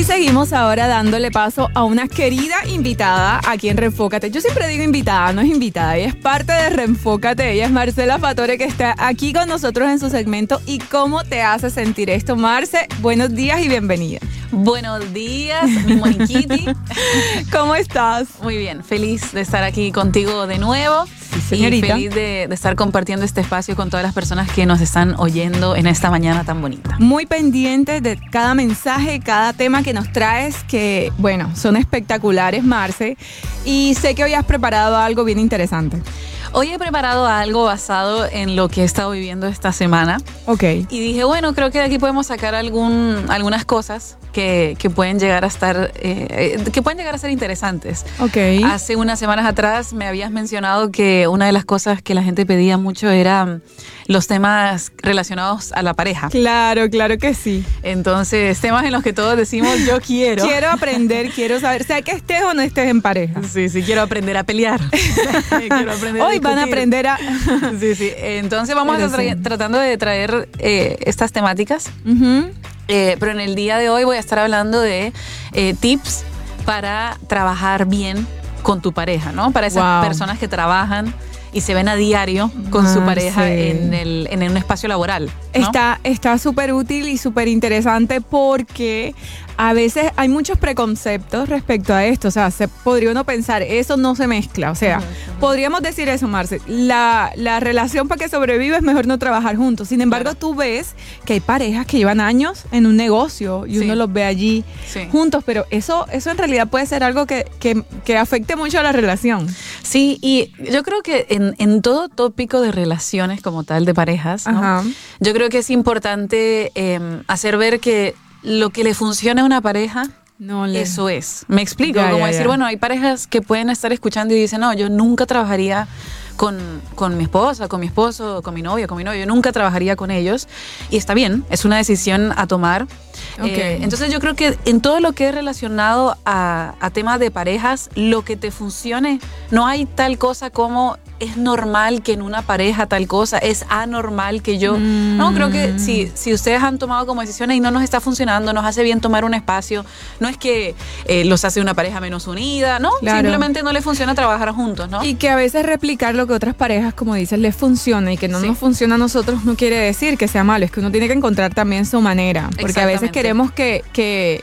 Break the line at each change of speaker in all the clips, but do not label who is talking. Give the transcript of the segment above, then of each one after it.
Y seguimos ahora dándole paso a una querida invitada aquí en Reenfócate. Yo siempre digo invitada, no es invitada. Ella es parte de Reenfócate. Ella es Marcela Fatore, que está aquí con nosotros en su segmento. ¿Y cómo te hace sentir esto, Marce? Buenos días y bienvenida.
Buenos días, mi Moniquiti.
¿Cómo estás?
Muy bien, feliz de estar aquí contigo de nuevo.
Sí, señorita.
Y feliz de estar compartiendo este espacio con todas las personas que nos están oyendo en esta mañana tan bonita.
Muy pendiente de cada mensaje, cada tema que nos traes, que, bueno, son espectaculares, Marce. Y sé que hoy has preparado algo bien interesante.
Hoy he preparado algo basado en lo que he estado viviendo esta semana.
Ok.
Y dije, bueno, creo que de aquí podemos sacar algunas cosas que pueden llegar a estar, que pueden llegar a ser interesantes.
Ok.
Hace unas semanas atrás me habías mencionado que una de las cosas que la gente pedía mucho era los temas relacionados a la pareja.
Claro, claro que sí.
Entonces, temas en los que todos decimos, yo quiero.
Quiero aprender, quiero saber, sea que estés o no estés en pareja.
Sí, quiero aprender a pelear. Quiero aprender a
Hoy van a aprender a...
Sí. Entonces vamos tratando de traer estas temáticas.
Uh-huh.
Pero en el día de hoy voy a estar hablando de tips para trabajar bien con tu pareja, ¿no? Para esas personas que trabajan y se ven a diario con su pareja en un espacio laboral, ¿no?
Está súper útil y súper interesante porque a veces hay muchos preconceptos respecto a esto. O sea, podría uno pensar, eso no se mezcla. O sea, podríamos decir eso, Marce. La relación para que sobreviva es mejor no trabajar juntos. Sin embargo, tú ves que hay parejas que llevan años en un negocio y uno los ve allí juntos. Pero eso en realidad puede ser algo que afecte mucho a la relación.
Sí, y yo creo que en todo tópico de relaciones como tal, de parejas, ¿no? Yo creo que es importante hacer ver que lo que le funciona a una pareja, eso es. ¿Me explico? Decir, bueno, hay parejas que pueden estar escuchando y dicen, no, yo nunca trabajaría con mi esposa, con mi esposo, con mi novia, con mi novio. Yo nunca trabajaría con ellos. Y está bien, es una decisión a tomar. Entonces yo creo que en todo lo que es relacionado a temas de parejas, lo que te funcione, no hay tal cosa como es normal que en una pareja tal cosa, es anormal que yo... No, creo que si ustedes han tomado como decisiones y no nos está funcionando, nos hace bien tomar un espacio, no es que los hace una pareja menos unida, ¿no? Claro. Simplemente no les funciona trabajar juntos, ¿no?
Y que a veces replicar lo que otras parejas, como dices, les funciona y que no nos funciona a nosotros no quiere decir que sea malo, es que uno tiene que encontrar también su manera, porque a veces queremos que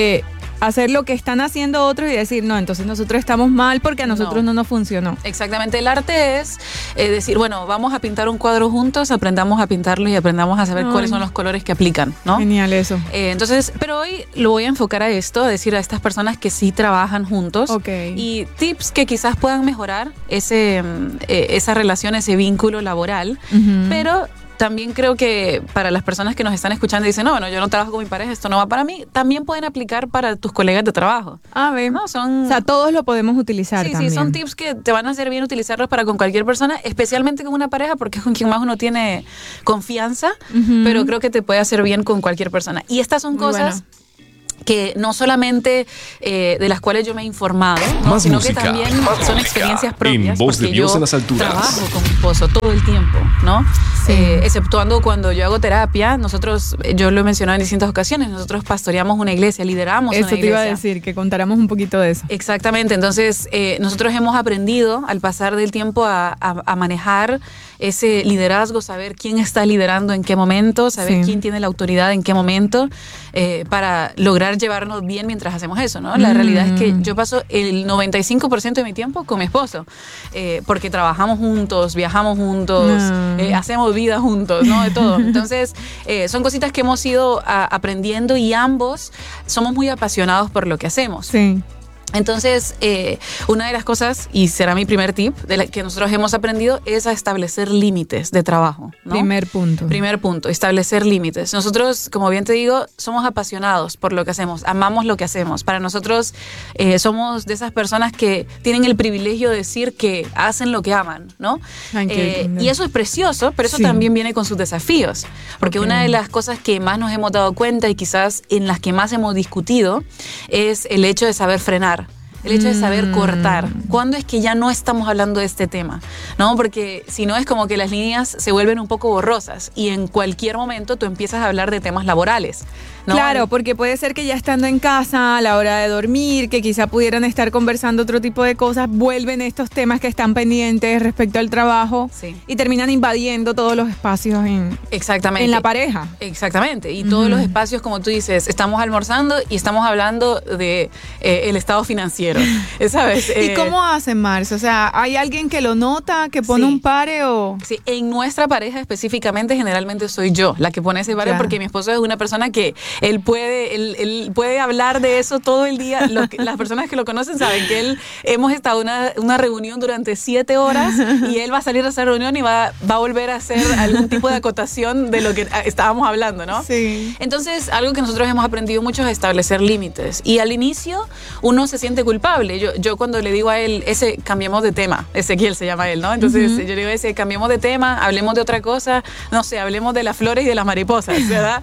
hacer lo que están haciendo otros y decir, no, entonces nosotros estamos mal porque a nosotros no nos funcionó.
Exactamente, el arte es decir, bueno, vamos a pintar un cuadro juntos, aprendamos a pintarlo y aprendamos a saber cuáles son los colores que aplican, ¿no?
Genial eso.
Entonces, pero hoy lo voy a enfocar a esto, a decir a estas personas que sí trabajan juntos y tips que quizás puedan mejorar esa relación, ese vínculo laboral, pero... También creo que para las personas que nos están escuchando y dicen, no, bueno, yo no trabajo con mi pareja, esto no va para mí, también pueden aplicar para tus colegas de trabajo.
¿No? O sea, todos lo podemos utilizar también.
Sí, son tips que te van a hacer bien utilizarlos para con cualquier persona, especialmente con una pareja, porque es con quien más uno tiene confianza, pero creo que te puede hacer bien con cualquier persona. Y estas son cosas... que no solamente de las cuales yo me he informado, ¿no? Sino que también son experiencias propias, porque yo trabajo con mi esposo todo el tiempo, ¿no? Exceptuando cuando yo hago terapia, yo lo he mencionado en distintas ocasiones, nosotros pastoreamos una iglesia, lideramos una iglesia.
Eso te iba a decir, que contáramos un poquito de eso.
Exactamente, entonces nosotros hemos aprendido al pasar del tiempo a manejar ese liderazgo, saber quién está liderando en qué momento, saber quién tiene la autoridad en qué momento, para lograr llevarnos bien mientras hacemos eso, ¿no? La realidad es que yo paso el 95% de mi tiempo con mi esposo, porque trabajamos juntos, viajamos juntos, hacemos vida juntos, ¿no? De todo. Entonces, son cositas que hemos ido aprendiendo y ambos somos muy apasionados por lo que hacemos.
Sí.
Entonces, una de las cosas, y será mi primer tip, de la que nosotros hemos aprendido, es a establecer límites de trabajo, ¿no?
Primer punto,
establecer límites. Nosotros, como bien te digo, somos apasionados por lo que hacemos, amamos lo que hacemos. Para nosotros, somos de esas personas que tienen el privilegio de decir que hacen lo que aman, ¿no? Y eso es precioso, pero eso también viene con sus desafíos. Porque una de las cosas que más nos hemos dado cuenta y quizás en las que más hemos discutido es el hecho de saber frenar. el hecho de saber cortar. ¿Cuándo es que ya no estamos hablando de este tema? ¿No? Porque si no es como que las líneas se vuelven un poco borrosas y en cualquier momento tú empiezas a hablar de temas laborales, ¿no?
Claro, porque puede ser que ya estando en casa, a la hora de dormir, que quizá pudieran estar conversando otro tipo de cosas, vuelven estos temas que están pendientes respecto al trabajo y terminan invadiendo todos los espacios en la pareja.
Exactamente, y todos los espacios, como tú dices, estamos almorzando y estamos hablando de el estado financiero, ¿sabes?
¿Y cómo hacen, Marce? O sea, ¿hay alguien que lo nota, que pone un pare o...?
Sí, en nuestra pareja específicamente, generalmente soy yo la que pone ese pare, porque mi esposo es una persona que él puede hablar de eso todo el día. Las personas que lo conocen saben que hemos estado en una reunión durante 7 horas y él va a salir de esa reunión y va a volver a hacer algún tipo de acotación de lo que estábamos hablando, ¿no?
Sí.
Entonces, algo que nosotros hemos aprendido mucho es establecer límites. Y al inicio, uno se siente culpable. Yo cuando le digo a él, cambiemos de tema, Ezequiel se llama él, ¿no? Entonces, yo le digo, cambiemos de tema, hablemos de otra cosa, no sé, hablemos de las flores y de las mariposas, ¿verdad?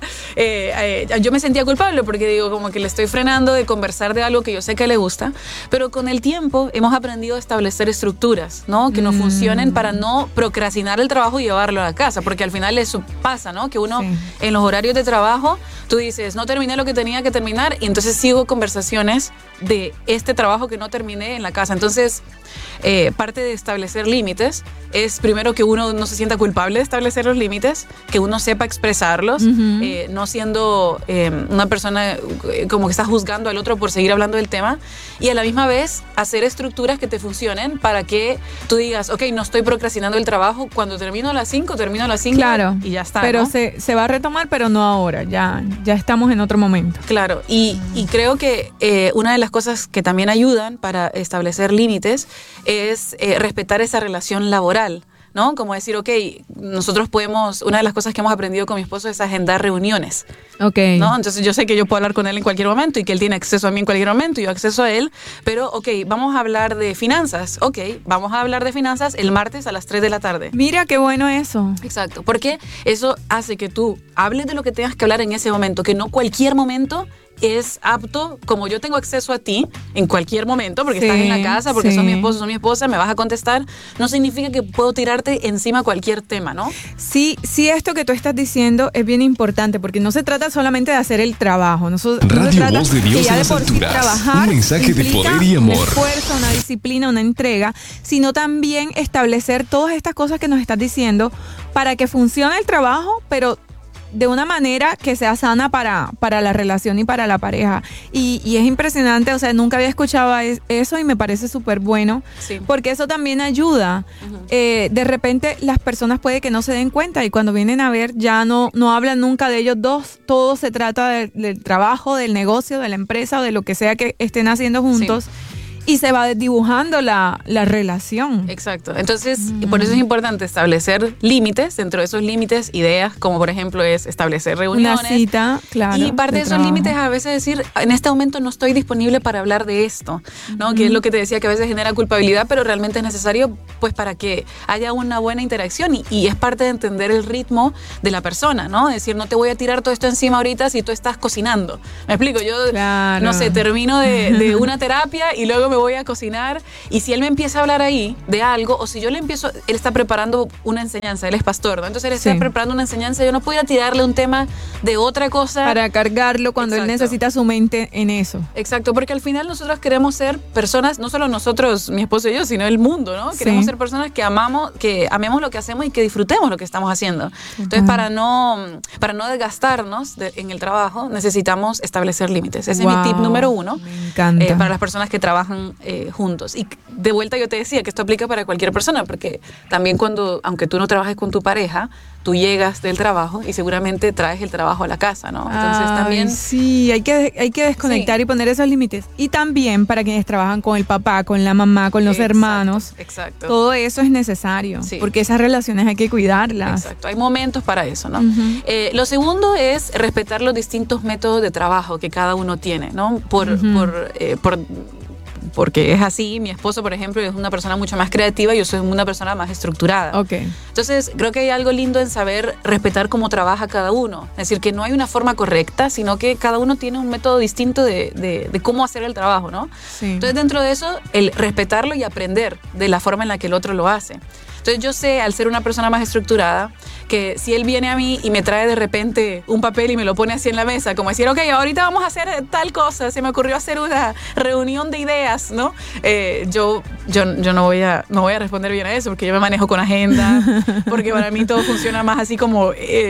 Yo me sentía culpable porque digo, como que le estoy frenando de conversar de algo que yo sé que le gusta, pero con el tiempo hemos aprendido a establecer estructuras, ¿no? Que nos funcionen para no procrastinar el trabajo y llevarlo a la casa, porque al final eso pasa, ¿no? Que uno en los horarios de trabajo, tú dices, no terminé lo que tenía que terminar y entonces sigo conversaciones de este trabajo que no terminé en la casa. Entonces, parte de establecer límites es primero que uno no se sienta culpable de establecer los límites, que uno sepa expresarlos, no siendo una persona como que está juzgando al otro por seguir hablando del tema, y a la misma vez hacer estructuras que te funcionen para que tú digas, ok, no estoy procrastinando el trabajo, cuando termino a las 5
claro,
y ya está,
pero
¿no?
se va a retomar, pero no ahora, ya estamos en otro momento.
Claro, y creo que una de las cosas que también ayudan para establecer límites es respetar esa relación laboral, ¿no? Como decir, ok, nosotros podemos, una de las cosas que hemos aprendido con mi esposo es agendar reuniones.
Ok.
¿No? Entonces yo sé que yo puedo hablar con él en cualquier momento y que él tiene acceso a mí en cualquier momento y yo acceso a él, pero ok, vamos a hablar de finanzas. Ok, vamos a hablar de finanzas el martes a las 3 de la tarde.
Mira, qué bueno eso.
Exacto, porque eso hace que tú hables de lo que tengas que hablar en ese momento, que no cualquier momento es apto, como yo tengo acceso a ti en cualquier momento, porque estás en la casa, porque sos mi esposo, sos mi esposa, me vas a contestar, no significa que puedo tirarte encima cualquier tema, ¿no?
Sí, esto que tú estás diciendo es bien importante, porque no se trata solamente de hacer el trabajo.
Radio Voz de Dios en las alturas, trabajar, un mensaje de poder y amor.
Un esfuerzo, una disciplina, una entrega, sino también establecer todas estas cosas que nos estás diciendo para que funcione el trabajo, pero de una manera que sea sana para la relación y para la pareja. Y es impresionante, o sea, nunca había escuchado eso y me parece súper bueno, porque eso también ayuda. De repente las personas puede que no se den cuenta y cuando vienen a ver ya no hablan nunca de ellos dos, todo se trata del trabajo, del negocio, de la empresa o de lo que sea que estén haciendo juntos. Sí. Y se va desdibujando la relación.
Exacto. Entonces, por eso es importante establecer límites. Dentro de esos límites, ideas, como por ejemplo es establecer reuniones.
Una cita, claro.
Y parte de esos límites a veces decir, en este momento no estoy disponible para hablar de esto, ¿no? Que es lo que te decía, que a veces genera culpabilidad, pero realmente es necesario pues para que haya una buena interacción y es parte de entender el ritmo de la persona, ¿no? Es decir, no te voy a tirar todo esto encima ahorita si tú estás cocinando. ¿Me explico? Yo, no sé, termino de una terapia y luego me voy a cocinar y si él me empieza a hablar ahí de algo o si yo le empiezo, él está preparando una enseñanza, él es pastor, ¿no? Entonces él está preparando una enseñanza, yo no puedo ir a tirarle un tema de otra cosa.
Para cargarlo cuando él necesita su mente en eso.
Exacto, porque al final nosotros queremos ser personas, no solo nosotros, mi esposo y yo, sino el mundo, ¿no? Queremos ser personas que amemos lo que hacemos y que disfrutemos lo que estamos haciendo. Entonces para no desgastarnos en el trabajo, necesitamos establecer límites. Ese es mi tip número 1.
Me encanta.
Para las personas que trabajan juntos. Y de vuelta yo te decía que esto aplica para cualquier persona, porque también aunque tú no trabajes con tu pareja, tú llegas del trabajo y seguramente traes el trabajo a la casa, ¿no? Entonces también...
Sí, hay que desconectar y poner esos límites. Y también para quienes trabajan con el papá, con la mamá, con los hermanos.
Exacto.
Todo eso es necesario, porque esas relaciones hay que cuidarlas.
Exacto, hay momentos para eso, ¿no? Lo segundo es respetar los distintos métodos de trabajo que cada uno tiene, ¿no? Por porque es así. Mi esposo, por ejemplo, es una persona mucho más creativa y yo soy una persona más estructurada.
Okay.
Entonces, creo que hay algo lindo en saber respetar cómo trabaja cada uno. Es decir, que no hay una forma correcta, sino que cada uno tiene un método distinto de cómo hacer el trabajo, ¿no?
Sí.
Entonces, dentro de eso, el respetarlo y aprender de la forma en la que el otro lo hace. Entonces yo sé, al ser una persona más estructurada, que si él viene a mí y me trae de repente un papel y me lo pone así en la mesa, como decir, ok, ahorita vamos a hacer tal cosa, se me ocurrió hacer una reunión de ideas, ¿no? Yo no voy a responder bien a eso, porque yo me manejo con agenda, porque para mí todo funciona más así como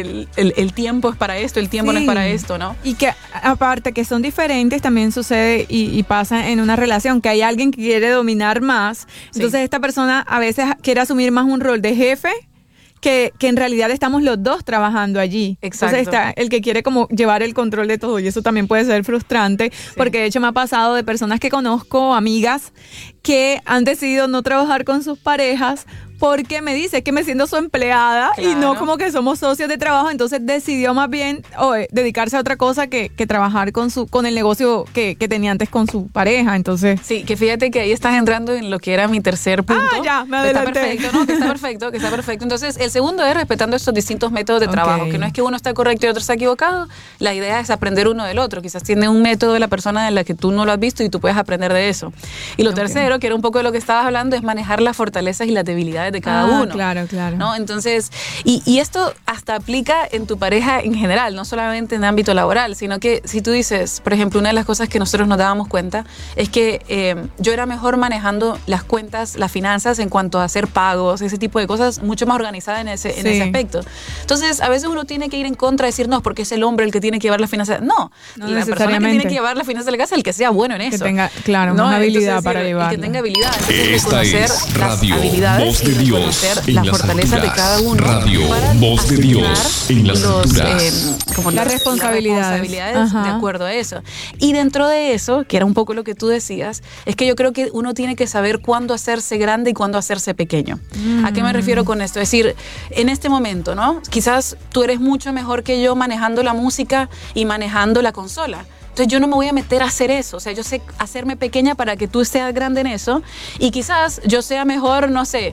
el tiempo es para esto, el tiempo no es para esto, ¿no?
Y que aparte que son diferentes, también sucede y pasa en una relación, que hay alguien que quiere dominar más, entonces esta persona a veces quiere asumir más un rol de jefe que en realidad estamos los dos trabajando allí.
Exacto.
Entonces está el que quiere como llevar el control de todo y eso también puede ser frustrante porque de hecho me ha pasado de personas que conozco, amigas, que han decidido no trabajar con sus parejas porque me dice que me siento su empleada y no como que somos socios de trabajo, entonces decidió más bien dedicarse a otra cosa que trabajar con el negocio que tenía antes con su pareja, entonces...
Sí, que fíjate que ahí estás entrando en lo que era mi tercer punto.
Ya, me adelanté.
Está perfecto, ¿no? Que está perfecto. Entonces, el segundo es respetando estos distintos métodos de trabajo, que no es que uno está correcto y otro está equivocado, la idea es aprender uno del otro, quizás tiene un método de la persona en la que tú no lo has visto y tú puedes aprender de eso. Y lo tercero, que era un poco de lo que estabas hablando, es manejar las fortalezas y las debilidades de cada uno.
Claro.
¿No? Entonces, y esto hasta aplica en tu pareja en general, no solamente en el ámbito laboral, sino que si tú dices, por ejemplo, una de las cosas que nosotros nos dábamos cuenta es que yo era mejor manejando las cuentas, las finanzas en cuanto a hacer pagos, ese tipo de cosas, mucho más organizada en ese aspecto. Entonces, a veces uno tiene que ir en contra, decir, no, porque es el hombre el que tiene que llevar las finanzas. No la persona que tiene que llevar las finanzas de la casa es el que sea bueno en eso.
Que tenga, una habilidad para llevar.
Y que tenga habilidad.
Esta es Radio Voz de Dios.
Las fortalezas de cada uno.
Radio Voz de Dios en las alturas.
Las responsabilidades
de acuerdo a eso. Y dentro de eso, que era un poco lo que tú decías, es que yo creo que uno tiene que saber cuándo hacerse grande y cuándo hacerse pequeño. ¿A qué me refiero con esto? Es decir, en este momento, ¿no? Quizás tú eres mucho mejor que yo manejando la música y manejando la consola. Entonces yo no me voy a meter a hacer eso, o sea, yo sé hacerme pequeña para que tú seas grande en eso y quizás yo sea mejor, no sé,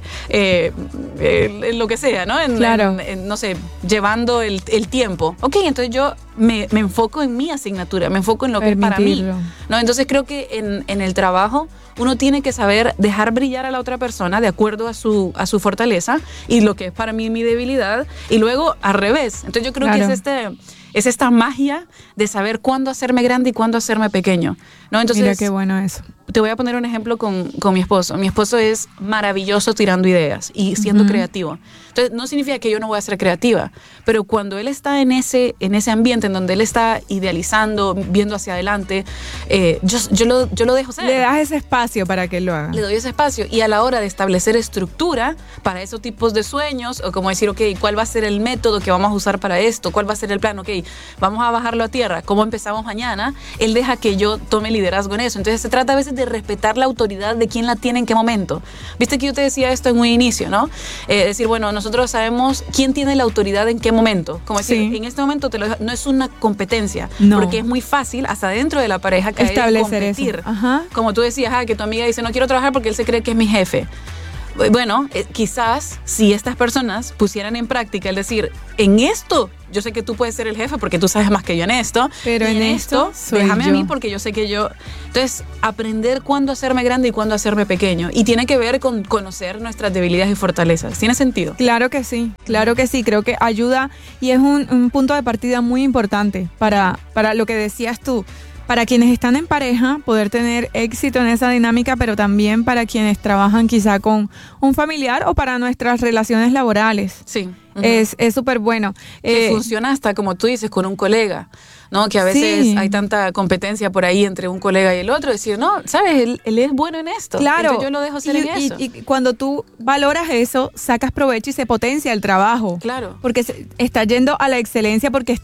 en lo que sea, ¿no? No sé, llevando el tiempo. Ok, entonces yo me enfoco en mi asignatura, me enfoco en lo que es para mí, ¿no? Entonces creo que en el trabajo uno tiene que saber dejar brillar a la otra persona de acuerdo a su fortaleza y lo que es para mí mi debilidad y luego al revés. Entonces yo creo que es esta magia de saber cuándo hacerme grande y cuándo hacerme pequeño, ¿no? Entonces,
mira qué bueno eso.
Te voy a poner un ejemplo con mi esposo. Mi esposo es maravilloso tirando ideas y siendo creativo. Entonces, no significa que yo no voy a ser creativa, pero cuando él está en ese ambiente en donde él está idealizando, viendo hacia adelante, yo lo dejo ser.
Le das ese espacio para que él lo haga.
Le doy ese espacio y a la hora de establecer estructura para esos tipos de sueños, o como decir, ok, ¿cuál va a ser el método que vamos a usar para esto? ¿Cuál va a ser el plan? Ok, vamos a bajarlo a tierra. ¿Cómo empezamos mañana? Él deja que yo tome liderazgo en eso. Entonces, se trata a veces de respetar la autoridad de quién la tiene en qué momento. Viste que yo te decía esto en un inicio, ¿no? Decir, bueno, nosotros sabemos quién tiene la autoridad en qué momento. Como decir, en este momento no es una competencia, porque es muy fácil hasta dentro de la pareja caer
establecer
en competir.
Eso. Ajá.
Como tú decías, que tu amiga dice, no quiero trabajar porque él se cree que es mi jefe. Bueno, quizás si estas personas pusieran en práctica el decir, en esto yo sé que tú puedes ser el jefe porque tú sabes más que yo en esto,
pero en esto
déjame a mí porque yo sé que yo... Entonces, aprender cuándo hacerme grande y cuándo hacerme pequeño. Y tiene que ver con conocer nuestras debilidades y fortalezas. ¿Tiene sentido?
Claro que sí, creo que ayuda y es un punto de partida muy importante para lo que decías tú. Para quienes están en pareja, poder tener éxito en esa dinámica, pero también para quienes trabajan quizá con un familiar o para nuestras relaciones laborales.
Sí.
Es súper bueno.
Que funciona hasta, como tú dices, con un colega, ¿no? Que a veces hay tanta competencia por ahí entre un colega y el otro. Decir, no, ¿sabes? Él es bueno en esto.
Claro.
Entonces yo lo dejo ser en eso.
Y cuando tú valoras eso, sacas provecho y se potencia el trabajo.
Claro.
Porque está yendo a la excelencia, porque está